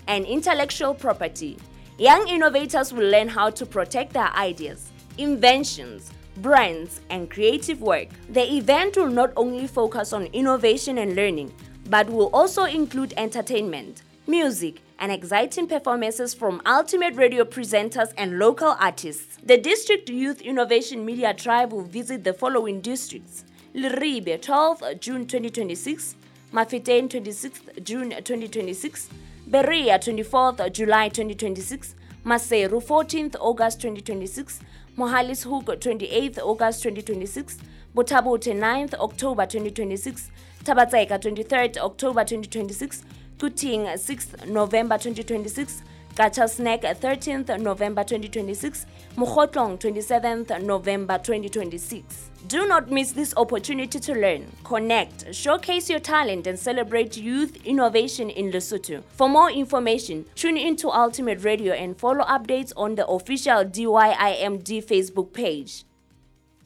and intellectual property. Young innovators will learn how to protect their ideas, inventions, brands, and creative work. The event will not only focus on innovation and learning, but will also include entertainment, music, and exciting performances from Ultimate Radio presenters and local artists. The District Youth Innovation Media Tribe will visit the following districts: Leribe, 12th June 2026, Mafetain, 26th June 2026, Berea, 24th July 2026, Maseru, 14th August 2026, Mohalishoek, 28th August 2026, Botabote, 9th October 2026, Tabatseka, 23rd October 2026, Kuting, 6th November 2026, Gacha Snack, 13th November 2026, Mukhotlong, 27th November 2026. Do not miss this opportunity to learn, connect, showcase your talent, and celebrate youth innovation in Lesotho. For more information, tune into Ultimate Radio and follow updates on the official DYIMD Facebook page.